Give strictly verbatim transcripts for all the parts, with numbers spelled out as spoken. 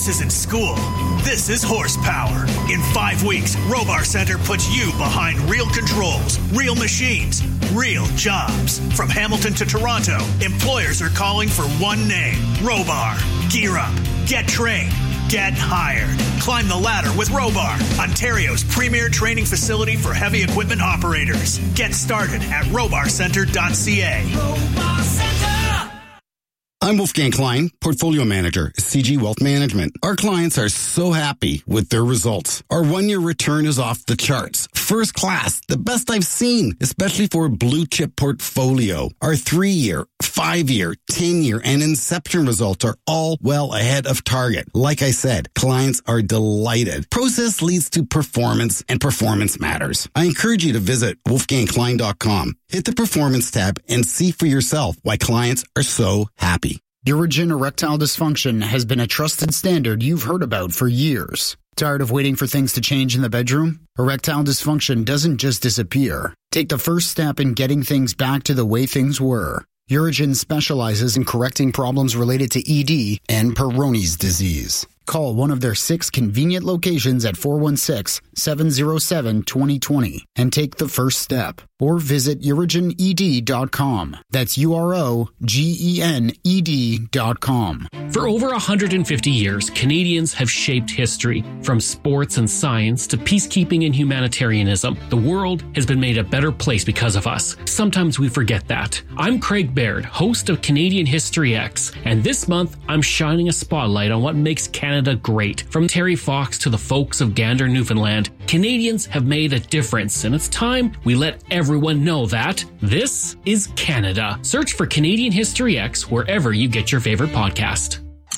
This isn't school. This is horsepower. In five weeks, Robar Center puts you behind real controls, real machines, real jobs. From Hamilton to Toronto, employers are calling for one name, Robar. Gear up, get trained, get hired. Climb the ladder with Robar, Ontario's premier training facility for heavy equipment operators. Get started at robar center dot c a. Robar Center! I'm Wolfgang Klein, Portfolio Manager, C G Wealth Management. Our clients are so happy with their results. Our one-year return is off the charts. First class, the best I've seen, especially for a blue-chip portfolio. Our three-year, five-year, ten-year, and Inception results are all well ahead of target. Like I said, clients are delighted. Process leads to performance, and performance matters. I encourage you to visit wolfgang klein dot com. Hit the Performance tab and see for yourself why clients are so happy. Urigen erectile dysfunction has been a trusted standard you've heard about for years. Tired of waiting for things to change in the bedroom? Erectile dysfunction doesn't just disappear. Take the first step in getting things back to the way things were. Urigen specializes in correcting problems related to E D and Peyronie's disease. Call one of their six convenient locations at four one six, seven zero seven, two zero two zero and take the first step. Or visit urigen e d dot com. That's U R O G E N E D dot com. For over one hundred fifty years, Canadians have shaped history. From sports and science to peacekeeping and humanitarianism, the world has been made a better place because of us. Sometimes we forget that. I'm Craig Baird, host of Canadian History X, and this month I'm shining a spotlight on what makes Canada great. From Terry Fox to the folks of Gander, Newfoundland, Canadians have made a difference, and it's time we let everyone know that this is Canada. Search for Canadian History X wherever you get your favorite podcast.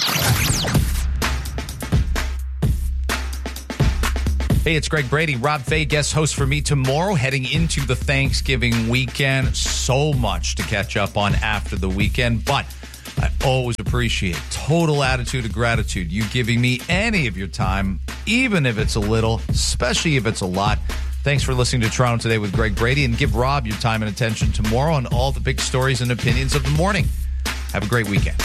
Hey, it's Greg Brady. Rob Fay, guest host for me tomorrow, heading into the Thanksgiving weekend. So much to catch up on after the weekend, but I always appreciate total attitude of gratitude. You giving me any of your time, even if it's a little, especially if it's a lot. Thanks for listening to Toronto Today with Greg Brady, and give Rob your time and attention tomorrow on all the big stories and opinions of the morning. Have a great weekend.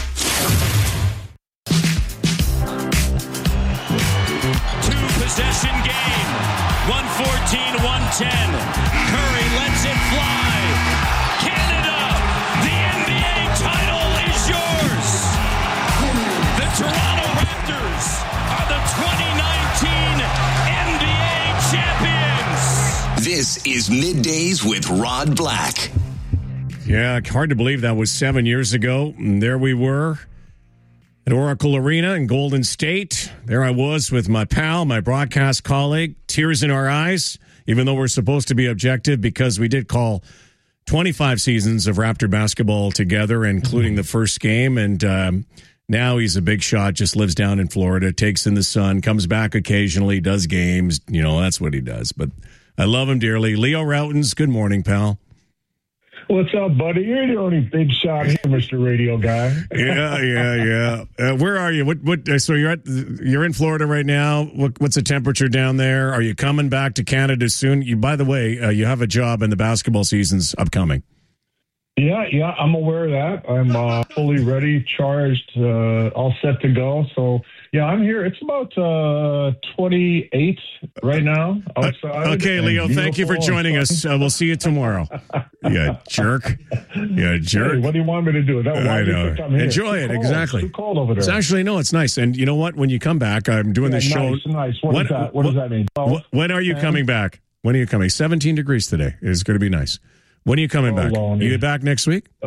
Two-possession game. one fourteen to one ten. Curry lets it fly. Canada, the N B A title is yours. The Toronto Raptors are the twenty nineteen N B A champions. This is Middays with Rod Black. Yeah, hard to believe that was seven years ago. And there we were at Oracle Arena in Golden State. There I was with my pal, my broadcast colleague, tears in our eyes, even though we're supposed to be objective because we did call twenty-five seasons of Raptor basketball together, including the first game. And um, now he's a big shot, just lives down in Florida, takes in the sun, comes back occasionally, does games. You know, that's what he does. But I love him dearly. Leo Routens, good morning, pal. What's up, buddy? You're the only big shot here, Mister Radio Guy. yeah, yeah, yeah. Uh, where are you? What? What? Uh, so you're at? You're in Florida right now. What, what's the temperature down there? Are you coming back to Canada soon? You, by the way, uh, you have a job, and the basketball season's upcoming. Yeah, yeah. I'm aware of that. I'm uh, fully ready, charged, uh, all set to go. So. Yeah, I'm here. It's about uh, twenty-eight right now outside. Okay, Leo, thank you for joining us. Uh, we'll see you tomorrow. Yeah, jerk. Yeah, jerk. Hey, what do you want me to do? That I know. Enjoy it, exactly. It's too cold over there. It's actually, no, it's nice. And you know what? When you come back, I'm doing yeah, the show. Nice, nice. What, when, is that? what does that mean? When, when are you ten? Coming back? When are you coming? seventeen degrees today. It's going to be nice. When are you coming oh, back? Lonely. You back next week? Uh,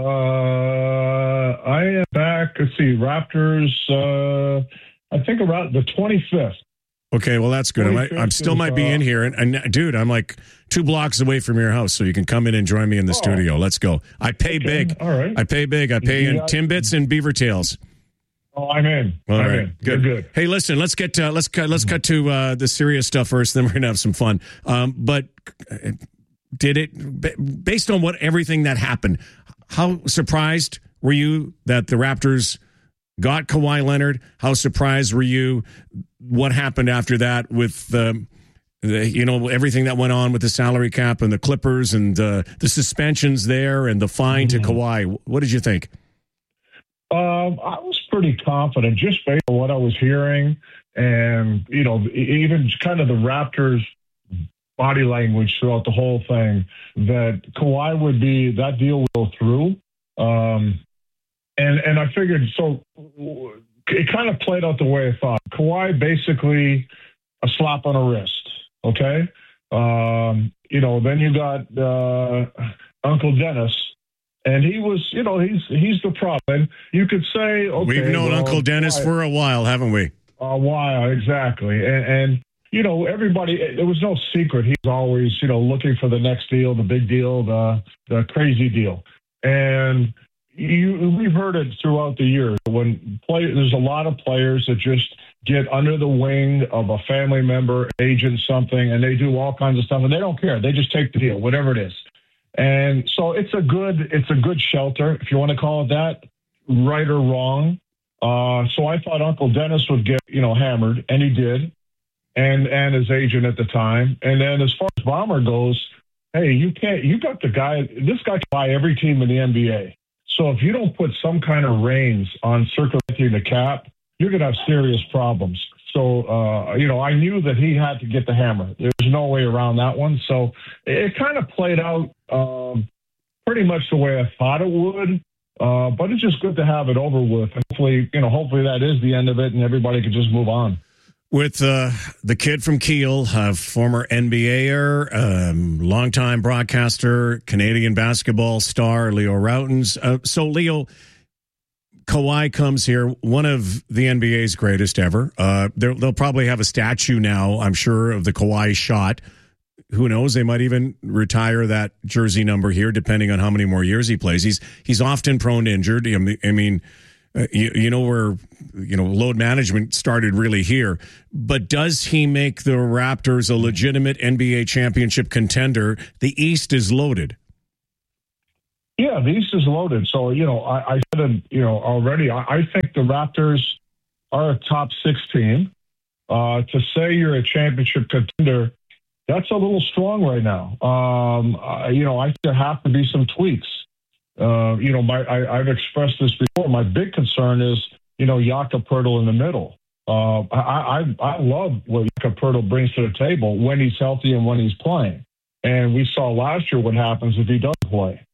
I am back. Let's see, Raptors... Uh, I think around the twenty-fifth. Okay, well, that's good. I might, I'm still might be in here. And, and, dude, I'm like two blocks away from your house, so you can come in and join me in the oh. studio. Let's go. I pay okay. big. All right. I pay big. I pay in Timbits and Beaver Tails. Oh, I'm in. All I'm right. in. Good. You're good. Hey, listen, let's get uh, let's cut let's cut to uh, the serious stuff first, then we're going to have some fun. Um, but did it, based on what everything that happened, how surprised were you that the Raptors got Kawhi Leonard? How surprised were you what happened after that with the, the you know, everything that went on with the salary cap and the Clippers and uh, the suspensions there and the fine mm-hmm. to Kawhi? What did you think? Um, I was pretty confident just based on what I was hearing and, you know, even kind of the Raptors body language throughout the whole thing, that Kawhi would be, that deal would go through. Um, and, and I figured, so it kind of played out the way I thought. Kawhi basically a slap on the wrist. Okay. Um, you know, then you got, uh, Uncle Dennis, and he was, you know, he's, he's the problem. And you could say, okay, we've known well, Uncle Dennis Kawhi, for a while, haven't we? A while. Exactly. And, and, you know, everybody, there was no secret. He was always, you know, looking for the next deal, the big deal, the the crazy deal. And you, we've heard it throughout the years. When play, there's a lot of players that just get under the wing of a family member, agent, something, and they do all kinds of stuff, and they don't care. They just take the deal, whatever it is. And so it's a good, it's a good shelter, if you want to call it that, right or wrong. Uh, so I thought Uncle Dennis would get, you know, hammered, and he did. And and his agent at the time. And then as far as Bomber goes, hey, you can't, you got the guy, this guy can buy every team in the N B A. So if you don't put some kind of reins on circulating the cap, you're going to have serious problems. So, uh, you know, I knew that he had to get the hammer. There's no way around that one. So it kind of played out um, pretty much the way I thought it would. Uh, but it's just good to have it over with. And hopefully, you know, hopefully that is the end of it and everybody can just move on. With uh, the kid from Kiel, uh, former N B A-er, um, longtime broadcaster, Canadian basketball star, Leo Rautins. Uh, so, Leo, Kawhi comes here, one of the N B A's greatest ever. Uh, they'll probably have a statue now, I'm sure, of the Kawhi shot. Who knows? They might even retire that jersey number here, depending on how many more years he plays. He's he's often prone to injured. I mean, uh, you, you know where you know load management started really here. But does he make the Raptors a legitimate N B A championship contender? The East is loaded. Yeah, the East is loaded. So, you know, I, I said, you know, already, I, I think the Raptors are a top six team. Uh, to say you're a championship contender, that's a little strong right now. Um, uh, you know, I think there have to be some tweaks. Uh, you know, my, I, I've expressed this before. My big concern is, you know, Jakob Poeltl in the middle. Uh, I, I, I love what Jakob Poeltl brings to the table when he's healthy and when he's playing. And we saw last year what happens if he doesn't play.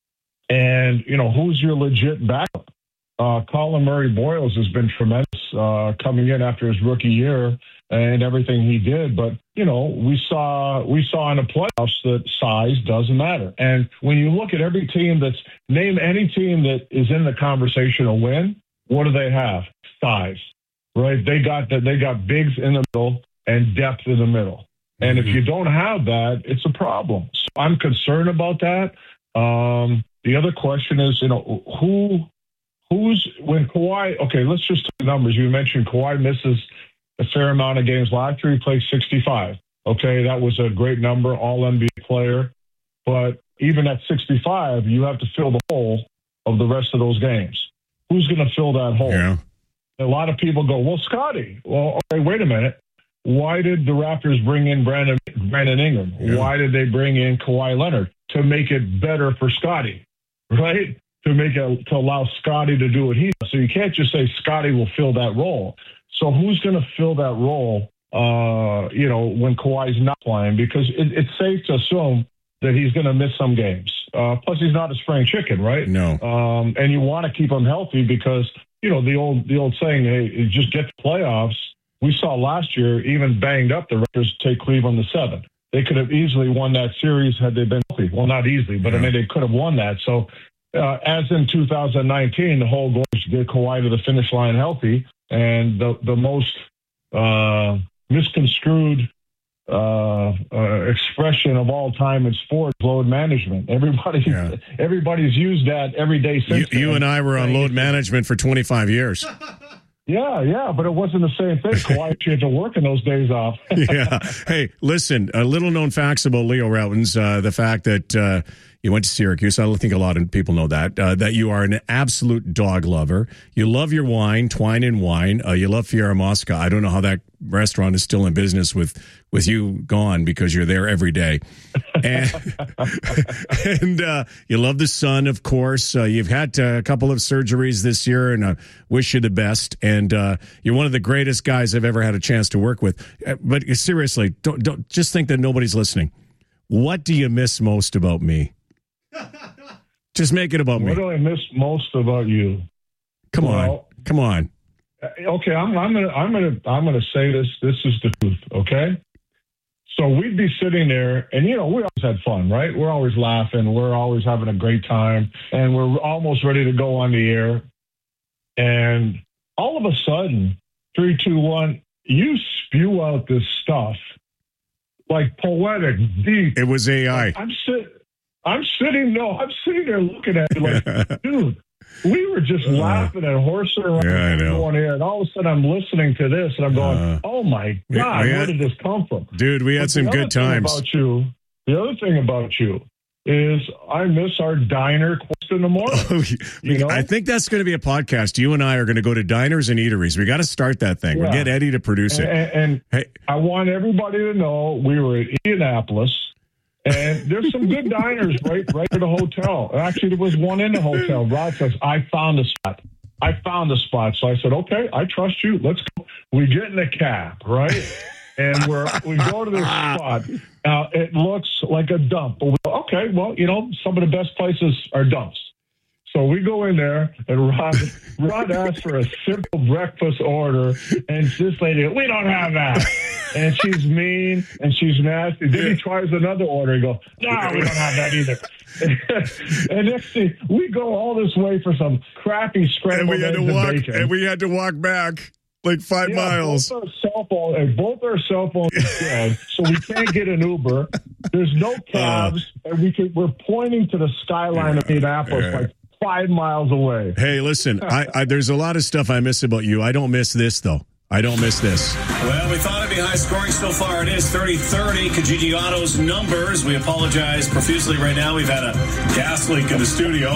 And, you know, who's your legit backup? Uh, Colin Murray-Boyles has been tremendous uh, coming in after his rookie year and everything he did. But, you know, we saw we saw in the playoffs that size doesn't matter. And when you look at every team that's – name any team that is in the conversation to win, what do they have? Size, right? They got the, they got bigs in the middle and depth in the middle. And mm-hmm. if you don't have that, it's a problem. So I'm concerned about that. Um, the other question is, you know, who, who's when Kawhi, okay, let's just take the numbers. You mentioned Kawhi misses a fair amount of games. Last year he played sixty-five. Okay. That was a great number, all N B A player. But even at sixty-five, you have to fill the hole of the rest of those games. Who's going to fill that hole? Yeah. A lot of people go, well, Scotty. Well, okay, wait a minute. Why did the Raptors bring in Brandon, Brandon Ingram? Yeah. Why did they bring in Kawhi Leonard? To make it better for Scotty, right? To make it, to allow Scotty to do what he does. So you can't just say Scotty will fill that role. So who's going to fill that role, uh, you know, when Kawhi's not playing? Because it, it's safe to assume that he's going to miss some games. Uh, plus, he's not a spring chicken, right? No. Um, and you want to keep him healthy because, you know, the old the old saying, hey, just get the playoffs. We saw last year, even banged up, the Raptors take Cleveland to seven. They could have easily won that series had they been healthy. Well, not easily, but yeah. I mean, they could have won that. So, uh, as in two thousand nineteen, the whole goal is to get Kawhi to the finish line healthy. And the the most uh, misconstrued uh, uh, expression of all time in sports, load management. Everybody, yeah. everybody's used that every day since. You, you and I were on load management for twenty-five years. Yeah, yeah, but it wasn't the same thing. Kawhi had to work in those days off. Yeah. Hey, listen, a little known facts about Leo Rautins, uh, the fact that uh, you went to Syracuse. I think a lot of people know that, uh, that you are an absolute dog lover. You love your wine, Twine and Wine. Uh, you love Fiera Mosca. I don't know how that restaurant is still in business with with you gone because you're there every day. And, and uh, you love the sun, of course. Uh, you've had uh, a couple of surgeries this year, and I wish you the best. And uh, you're one of the greatest guys I've ever had a chance to work with. Uh, but seriously, don't, don't just think that nobody's listening. What do you miss most about me? Just make it about what me. What do I miss most about you? Come well, on, come on. Okay, I'm, I'm gonna, I'm gonna, I'm gonna say this. This is the truth. Okay. So we'd be sitting there, and you know, we always had fun, right? We're always laughing. We're always having a great time, and we're almost ready to go on the air. And all of a sudden, three, two, one, you spew out this stuff like poetic, deep. It was A I. I'm sitting. I'm sitting. No, I'm sitting there looking at you like, dude. We were just uh, laughing and horsing around yeah, I know. going here, and all of a sudden I'm listening to this, and I'm going, uh, "Oh my God, we, we had, where did this come from?" Dude, we had but some good times. About you, the other thing about you is I miss our diner quest in the morning. Oh, you know? I think that's going to be a podcast. You and I are going to go to diners and eateries. We got to start that thing. Yeah. We'll get Eddie to produce and, it. And, and hey. I want everybody to know we were at Indianapolis. And there's some good diners right right at the hotel. Actually, there was one in the hotel. Rod says, I found a spot. I found a spot. So I said, okay, I trust you. Let's go. We get in the cab, right? And we're, we go to this spot. Now, it looks like a dump. But we go, okay, well, you know, some of the best places are dumps. So we go in there, and Rod, Rod asks for a simple breakfast order, and this lady, we don't have that. And she's mean, and she's nasty. Then he tries another order. He goes, no, we don't have that either. And next thing, we go all this way for some crappy scrambled and we had eggs to walk, and bacon. And we had to walk back like five yeah, miles. Both our cell phone, and both our cell phones are dead, so we can't get an Uber. There's no cabs, uh, and we can, we're pointing to the skyline yeah, of Indianapolis yeah. like five miles away. Hey, listen, I, I, there's a lot of stuff I miss about you. I don't miss this, though. I don't miss this. Well, we thought it'd be high scoring so far. It is thirty thirty. Kijiji Auto's numbers. We apologize profusely right now. We've had a gas leak in the studio.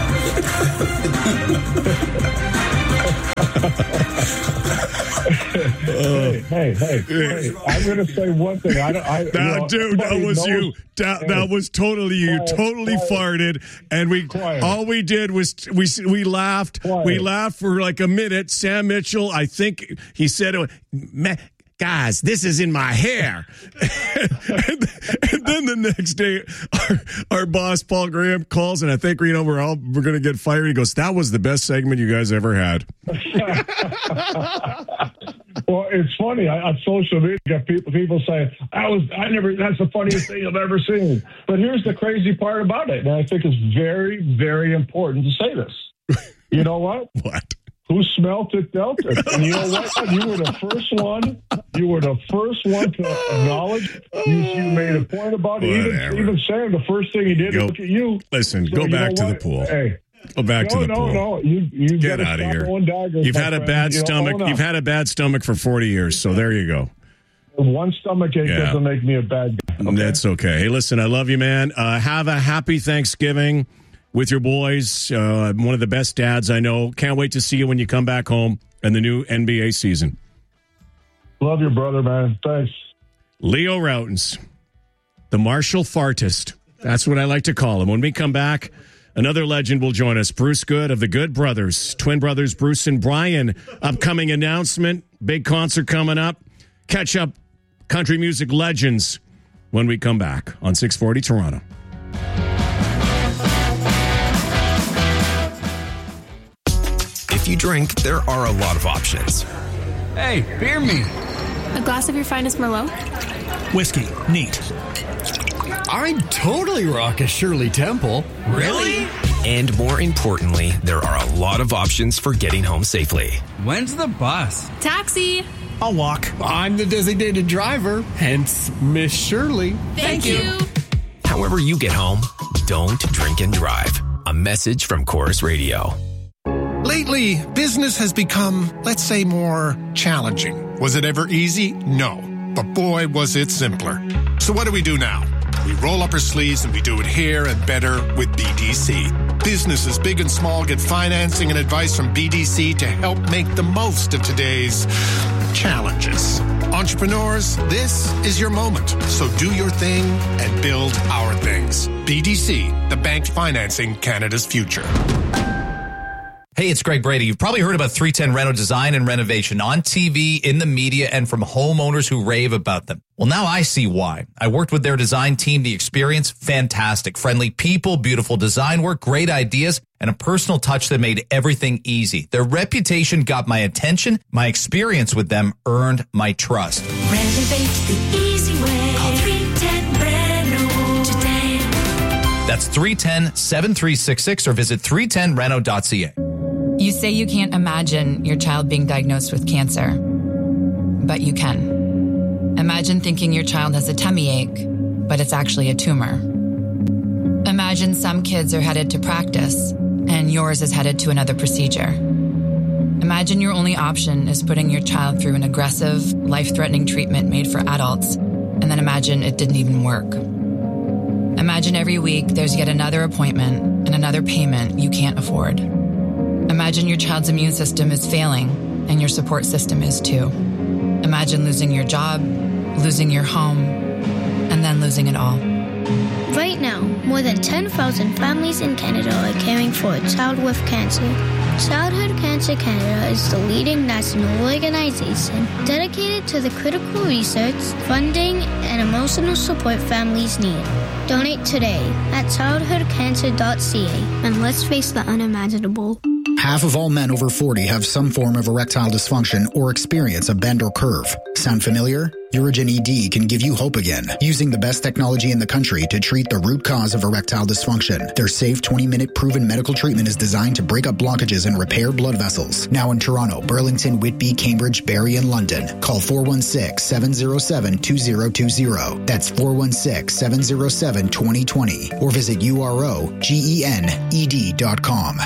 hey, hey, hey, hey, I'm going to say one thing. I, I, now, you know, dude, that was knows, you. That, hey, that was totally you. Quiet, totally quiet, farted, and we quiet. all we did was we we laughed. Quiet. We laughed for like a minute. Sam Mitchell, I think he said, guys, this is in my hair. and, and then the next day, our, our boss, Paul Graham, calls, and I think, you know, we're all, we're going to get fired. He goes, that was the best segment you guys ever had. Well, it's funny. I, on social media, you got people, people saying, I was, I never, that's the funniest thing I've ever seen. But here's the crazy part about it. And I think it's very, very important to say this. You know what? What? Who smelt it dealt it. And you know what? You were the first one. You were the first one to acknowledge. You, you made a point about it. Even, even Sam, the first thing he did go, was look at you. Listen, so go back to what? the pool. Hey. Go back no, to the no, pool. No, no, you, you get out of here. Daggers, You've had a bad friend. stomach. You know, You've had a bad stomach for forty years, so there you go. One stomach ache yeah. doesn't make me a bad guy. Okay? That's okay. Hey, listen, I love you, man. Uh, have a happy Thanksgiving with your boys. Uh, one of the best dads I know. Can't wait to see you when you come back home and the new N B A season. Love your brother, man. Thanks. Leo Rautins, the Marshall Fartist. That's what I like to call him. When we come back, another legend will join us. Bruce Good of the Good Brothers, twin brothers Bruce and Brian. Upcoming announcement, big concert coming up. Catch up country music legends when we come back on six forty Toronto. If you drink, there are a lot of options. Hey, beer me. A glass of your finest Merlot? Whiskey. Neat. I'd totally rock a Shirley Temple. Really? And more importantly, there are a lot of options for getting home safely. When's the bus? Taxi. I'll walk. I'm the designated driver, hence Miss Shirley. Thank, Thank you. you. However you get home, don't drink and drive. A message from Chorus Radio. Lately, business has become, let's say, more challenging. Was it ever easy? No. But boy, was it simpler. So what do we do now? We roll up our sleeves and we do it here and better with B D C. Businesses big and small get financing and advice from B D C to help make the most of today's challenges. Entrepreneurs, this is your moment. So do your thing and build our things. B D C, the bank financing Canada's future. Hey, it's Greg Brady. You've probably heard about three ten Reno Design and Renovation on T V, in the media, and from homeowners who rave about them. Well, now I see why. I worked with their design team. The experience, fantastic. Friendly people, beautiful design work, great ideas, and a personal touch that made everything easy. Their reputation got my attention. My experience with them earned my trust. Renovate the easy way. Call three ten Reno today. That's three one zero, seven three six six or visit three ten reno dot c a. You say you can't imagine your child being diagnosed with cancer, but you can. Imagine thinking your child has a tummy ache, but it's actually a tumor. Imagine some kids are headed to practice, and yours is headed to another procedure. Imagine your only option is putting your child through an aggressive, life-threatening treatment made for adults, and then imagine it didn't even work. Imagine every week there's yet another appointment and another payment you can't afford. Imagine your child's immune system is failing, and your support system is too. Imagine losing your job, losing your home, and then losing it all. Right now, more than ten thousand families in Canada are caring for a child with cancer. Childhood Cancer Canada is the leading national organization dedicated to the critical research, funding, and emotional support families need. Donate today at childhood cancer dot c a, and let's face the unimaginable. Half of all men over forty have some form of erectile dysfunction or experience a bend or curve. Sound familiar? Urigen E D can give you hope again, using the best technology in the country to treat the root cause of erectile dysfunction. Their safe twenty-minute proven medical treatment is designed to break up blockages and repair blood vessels. Now in Toronto, Burlington, Whitby, Cambridge, Barrie, and London. Call four one six, seven zero seven, two zero two zero. That's four one six, seven zero seven, two zero two zero. Or visit U R O G E N E D dot com.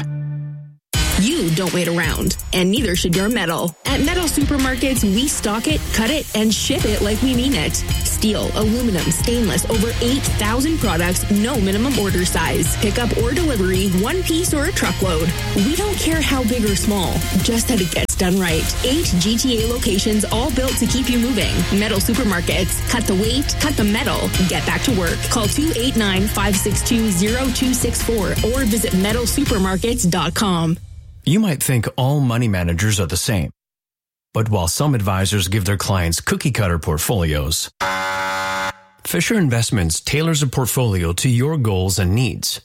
You don't wait around, and neither should your metal. At Metal Supermarkets, we stock it, cut it, and ship it like we mean it. Steel, aluminum, stainless, over eight thousand products, no minimum order size. Pickup or delivery, one piece or a truckload. We don't care how big or small, just that it gets done right. Eight G T A locations, all built to keep you moving. Metal Supermarkets. Cut the weight, cut the metal, get back to work. Call two eight nine, five six two, zero two six four or visit metal supermarkets dot com. You might think all money managers are the same. But while some advisors give their clients cookie-cutter portfolios, Fisher Investments tailors a portfolio to your goals and needs.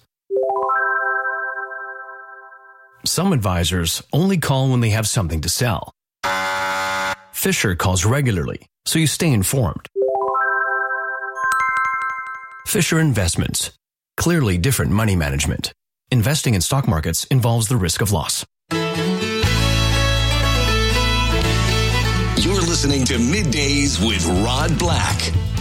Some advisors only call when they have something to sell. Fisher calls regularly, so you stay informed. Fisher Investments. Clearly different money management. Investing in stock markets involves the risk of loss. You're listening to Middays with Rod Black.